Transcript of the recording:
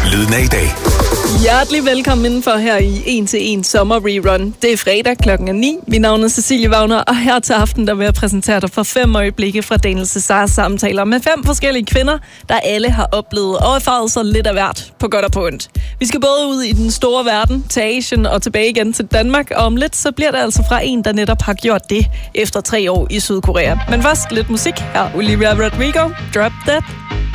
Lyden af i dag. Hjertelig velkommen indenfor her i 1 til 1 Sommer Rerun. Det er fredag klokken 9. Mit navn er Cecilie Wagner, og her til aften der vil jeg præsentere dig for 5 øjeblikke fra Daniel Cesars samtaler med 5 forskellige kvinder, der alle har oplevet og erfaret sig lidt af hvert på godt og på ondt. Vi skal både ud i den store verden, til Asien og tilbage igen til Danmark, og om lidt så bliver det altså fra en, der netop har gjort det efter 3 år i Sydkorea. Men først lidt musik. Her Olivia Rodrigo, Drop That.